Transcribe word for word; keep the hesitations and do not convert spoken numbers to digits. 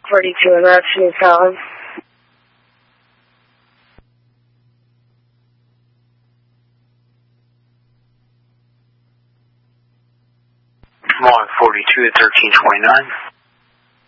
forty-two, and that's New Salem. Come on, forty-two at thirteen twenty-nine.